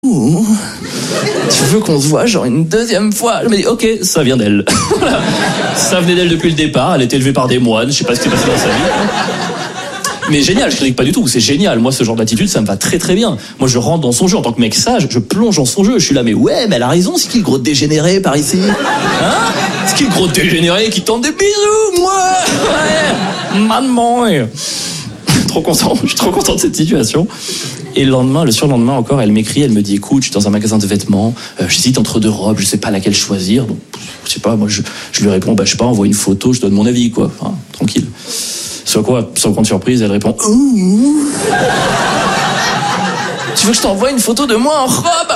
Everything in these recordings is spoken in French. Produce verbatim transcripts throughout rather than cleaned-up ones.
Ouh, tu veux qu'on se voit genre une deuxième fois? Je me dis ok, ça vient d'elle. Voilà. Ça venait d'elle depuis le départ. Elle était élevée par des moines. Je sais pas ce qui s'est passé dans sa vie. Mais génial, je critique pas du tout. C'est génial. Moi, ce genre d'attitude, ça me va très très bien. Moi, je rentre dans son jeu en tant que mec sage. Je plonge dans son jeu. Je suis là, mais ouais, mais elle a raison. C'est qui le gros dégénéré par ici? Hein? C'est qui le gros dégénéré qui tente des bisous? Moi, ouais, maman. Trop content. Je suis trop content de cette situation. Et le lendemain, le surlendemain encore, elle m'écrit, elle me dit écoute, je suis dans un magasin de vêtements, euh, j'hésite entre deux robes, je sais pas laquelle choisir. Donc, je sais pas, moi je, je lui réponds, bah je sais pas, envoie une photo, je donne mon avis, quoi. Enfin, tranquille. Soit quoi, sans grande surprise, elle répond ouh. Tu veux que je t'envoie une photo de moi en robe?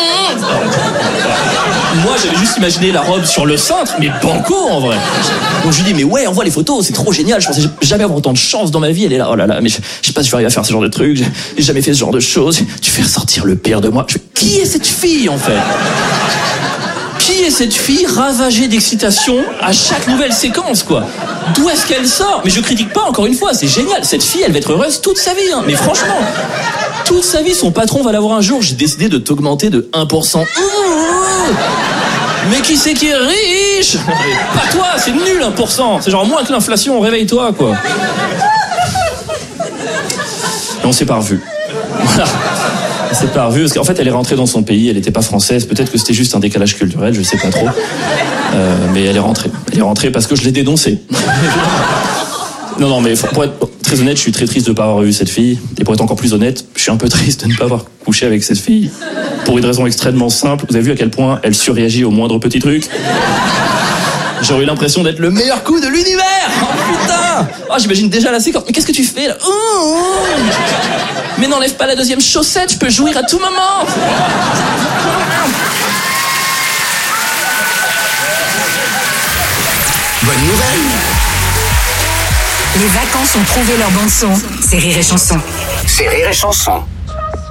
Moi, j'avais juste imaginé la robe sur le cintre, mais banco en vrai. Donc je lui dis, mais ouais, envoie les photos, c'est trop génial. Je pensais jamais avoir autant de chance dans ma vie. Elle est là, oh là là, mais je, je sais pas si je vais arriver à faire ce genre de truc. J'ai jamais fait ce genre de choses. Tu fais ressortir le pire de moi. Je, qui est cette fille en fait? Qui est cette fille ravagée d'excitation à chaque nouvelle séquence, quoi? D'où est-ce qu'elle sort? Mais je critique pas, encore une fois, c'est génial. Cette fille, elle va être heureuse toute sa vie, hein. Mais franchement, toute sa vie, son patron va l'avoir un jour. J'ai décidé de t'augmenter de un pour cent. Ouh, mais qui c'est qui est riche? Pas toi, c'est nul un pour cent. C'est genre moins que l'inflation, réveille-toi, quoi. Et on s'est pas revus. Voilà. On s'est pas revus parce qu'en fait elle est rentrée dans son pays, elle était pas française, peut-être que c'était juste un décalage culturel, je sais pas trop. Euh, mais elle est rentrée. Elle est rentrée parce que je l'ai dénoncée. Non, non, mais pour être très honnête, je suis très triste de ne pas avoir vu cette fille. Et pour être encore plus honnête, je suis un peu triste de ne pas avoir couché avec cette fille. Pour une raison extrêmement simple. Vous avez vu à quel point elle surréagit au moindre petit truc? J'aurais eu l'impression d'être le meilleur coup de l'univers. Oh putain. Oh, j'imagine déjà la séquence. Mais qu'est-ce que tu fais là? Oh, mais n'enlève pas la deuxième chaussette, je peux jouir à tout moment. Bonne nouvelle. Les vacances ont trouvé leur bande son. C'est Rire et Chanson. C'est Rire et Chanson.